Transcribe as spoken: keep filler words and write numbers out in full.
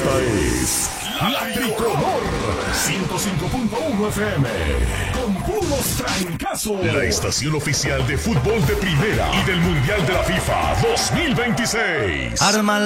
Esta es La Tricolor ciento cinco punto uno F M con puros trancazos. La estación oficial de fútbol de primera y del Mundial de la FIFA dos mil veintiséis. Arma